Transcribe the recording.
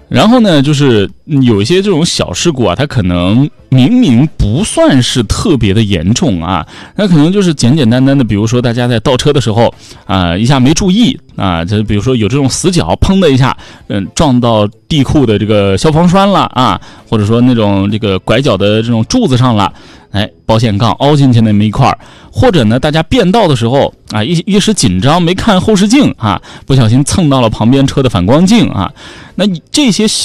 然后呢，就是有一些这种小事故啊，它可能明明不算是特别的严重啊，那可能就是简简单单的，比如说大家在倒车的时候啊，一下没注意啊，就比如说有这种死角，砰的一下，撞到地库的这个消防栓了啊，或者说那种这个拐角的这种柱子上了。保险杠凹进去那么一块，或者呢，大家变道的时候啊，一时紧张没看后视镜啊，不小心蹭到了旁边车的反光镜啊，那这些